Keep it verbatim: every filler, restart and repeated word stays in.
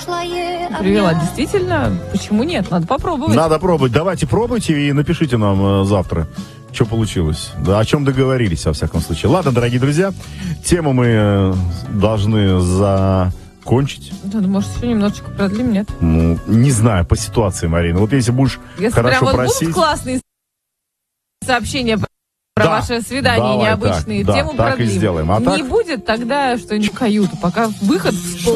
Привела. Действительно, почему нет? Надо попробовать. Надо пробовать. Давайте пробуйте и напишите нам э, завтра, что получилось. Да, о чем договорились, во всяком случае. Ладно, дорогие друзья, тему мы э, должны закончить. Да, ну, может, еще немножечко продлим, нет? Ну, не знаю, по ситуации, Марина. Вот если будешь если хорошо прям вот просить... будут классные сообщения про да, ваше свидание давай, необычные, так, тему да, так продлим. и сделаем. А не так... будет, тогда что-нибудь каюту. Пока выход в